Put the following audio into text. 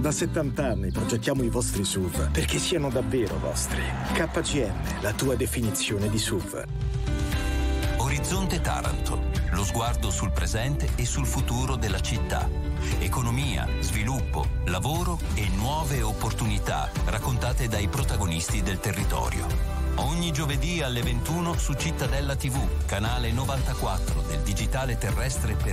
Da 70 anni progettiamo i vostri SUV perché siano davvero vostri. KGM, la tua definizione di SUV. Orizzonte Taranto, lo sguardo sul presente e sul futuro della città. Economia, sviluppo, lavoro e nuove opportunità raccontate dai protagonisti del territorio. Ogni giovedì alle 21 su Cittadella TV, canale 94 del digitale terrestre per